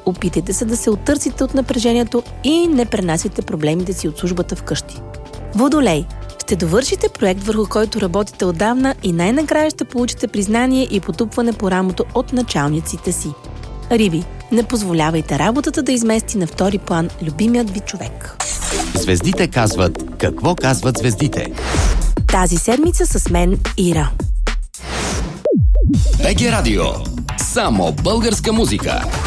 Опитайте се да се оттърсите от напрежението и не пренасите проблемите си от службата вкъщи. Водолей. Ще довършите проект, върху който работите отдавна и най-накрая ще получите признание и потупване по рамото от началниците си. Риби. Не позволявайте работата да измести на втори план любимият ви човек. Звездите казват какво казват звездите. Тази седмица с мен Ира. БГ Радио. Само българска музика.